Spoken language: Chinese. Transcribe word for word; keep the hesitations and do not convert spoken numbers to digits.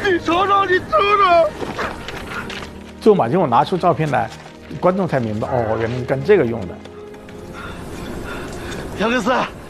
你瞅瞅，你瞅瞅。 最后马金龙拿出照片来，观众才明白，哦，原来是干这个用的。 杨律师。